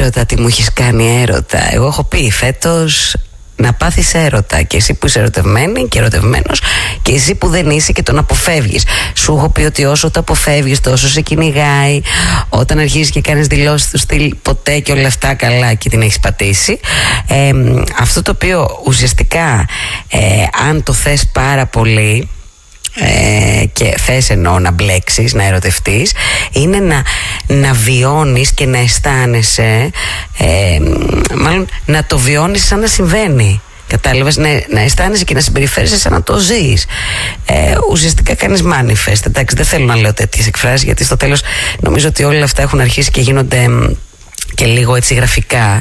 Έρωτα, τι μου έχεις κάνει έρωτα. Εγώ έχω πει φέτος να πάθεις έρωτα, και εσύ που είσαι ερωτευμένη και ερωτευμένος, και εσύ που δεν είσαι και τον αποφεύγεις. Σου έχω πει ότι όσο το αποφεύγεις τόσο σε κυνηγάει. Όταν αρχίζεις και κάνεις δηλώσεις του στυλ ποτέ και όλα αυτά καλά και την έχεις πατήσει. Αυτό το οποίο ουσιαστικά αν το θες πάρα πολύ και θες εννοώ να μπλέξεις, να ερωτευτείς, είναι να βιώνεις και να αισθάνεσαι, μάλλον να το βιώνεις σαν να συμβαίνει. Κατάλαβες, να αισθάνεσαι και να συμπεριφέρεσαι σαν να το ζεις. Ουσιαστικά κάνεις manifest. Εντάξει, δεν θέλω να λέω τέτοιες εκφράσεις, γιατί στο τέλος νομίζω ότι όλα αυτά έχουν αρχίσει και γίνονται και λίγο έτσι γραφικά,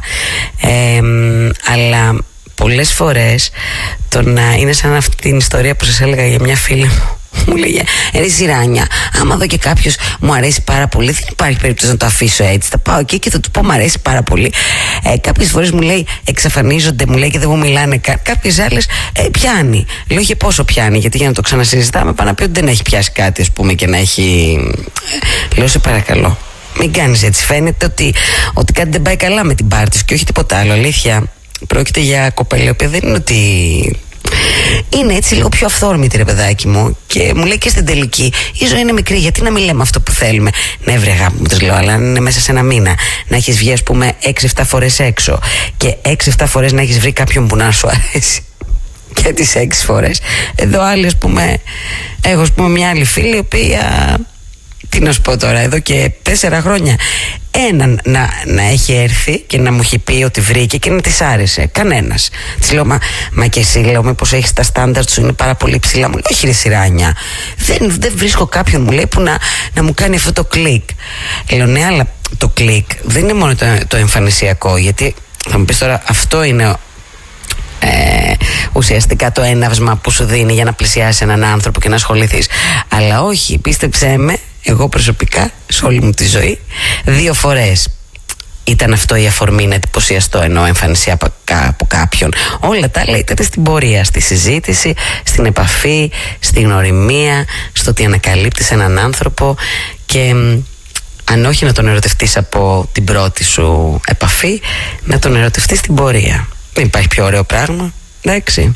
αλλά πολλές φορές το να είναι σαν αυτή την ιστορία που σας έλεγα για μια φίλη μου λέγε ρε Σιράνια, άμα δω και κάποιος μου αρέσει πάρα πολύ, δεν υπάρχει περίπτωση να το αφήσω έτσι. Θα πάω εκεί και θα του πω μου αρέσει πάρα πολύ. Κάποιες φορές μου λέει εξαφανίζονται, μου λέει και δεν μου μιλάνε καν. Κάποιες άλλες πιάνει. Λέω και πόσο πιάνει, γιατί για να το ξανασυζητάμε πάνω να πει ότι δεν έχει πιάσει κάτι, ας πούμε, και να έχει. Λέω σε παρακαλώ, μην κάνεις έτσι. Φαίνεται ότι κάτι δεν πάει καλά με την πάρτι σου και όχι τίποτα άλλο. Αλήθεια. Πρόκειται για κοπέλα, η οποία δεν είναι ότι. Είναι έτσι λίγο πιο αυθόρμητη, ρε παιδάκι μου. Και μου λέει και στην τελική: η ζωή είναι μικρή, γιατί να μην λέμε αυτό που θέλουμε. Ναι, βρε αγάπη μου, της λέω, αλλά αν είναι μέσα σε ένα μήνα να έχεις βγει, ας πούμε, 6-7 φορές έξω και 6-7 φορές να έχεις βρει κάποιον που να σου αρέσει και τις 6 φορές. Εδώ άλλη, ας πούμε, έχω, ας πούμε, μια άλλη φίλη, η οποία. Τι να σου πω τώρα, εδώ και 4 χρόνια έναν να έχει έρθει και να μου έχει πει ότι βρήκε και να της άρεσε. Κανένας. Της λέω, μα και εσύ, λέω, μήπως έχεις τα στάνταρτ σου, είναι πάρα πολύ ψηλά. Μου λέει, όχι ρε Σιράνια, δεν βρίσκω κάποιον, μου λέει, που να μου κάνει αυτό το κλικ. Λέω, ναι, αλλά το κλικ δεν είναι μόνο το εμφανισιακό, γιατί θα μου πεις τώρα, αυτό είναι ουσιαστικά το έναυσμα που σου δίνει για να πλησιάσεις έναν άνθρωπο και να ασχοληθείς. Αλλά όχι, πίστεψέ με, εγώ προσωπικά σε όλη μου τη ζωή 2 φορές ήταν αυτό η αφορμή να εντυπωσιαστώ, εννοώ εμφανισιακά από κάποιον. Όλα τα άλλα ήταν στην πορεία, στη συζήτηση, στην επαφή, στην γνωριμία, στο ότι ανακαλύπτεις έναν άνθρωπο και αν όχι να τον ερωτευτείς από την πρώτη σου επαφή, να τον ερωτευτείς στην πορεία. Δεν υπάρχει πιο ωραίο πράγμα, εντάξει.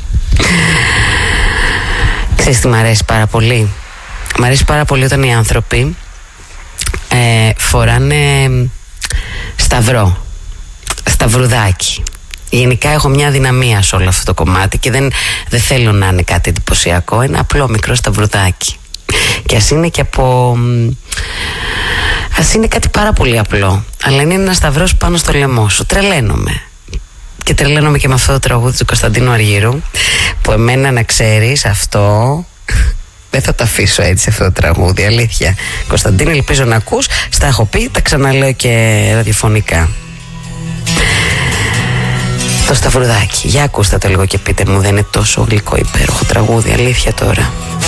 Ξέρεις τι μ' αρέσει πάρα πολύ? Μ' αρέσει πάρα πολύ όταν οι άνθρωποι φοράνε σταυρουδάκι. Γενικά έχω μια αδυναμία σε όλο αυτό το κομμάτι και δεν θέλω να είναι κάτι εντυπωσιακό. Ένα απλό μικρό σταυρουδάκι. Και ας είναι και ας είναι κάτι πάρα πολύ απλό, αλλά είναι ένα σταυρός πάνω στο λαιμό σου. Τρελαίνομαι. Και τρελαίνομαι και με αυτό το τραγούδι του Κωνσταντίνου Αργύρου, που εμένα, να ξέρεις, αυτό δεν θα το αφήσω έτσι, αυτό το τραγούδι, αλήθεια. Κωνσταντίνο, ελπίζω να ακούς. Στα έχω πει, τα ξαναλέω και ραδιοφωνικά. Το σταυρουδάκι, για ακούστε το λίγο και πείτε μου, δεν είναι τόσο γλυκό υπέροχο τραγούδι, αλήθεια τώρα?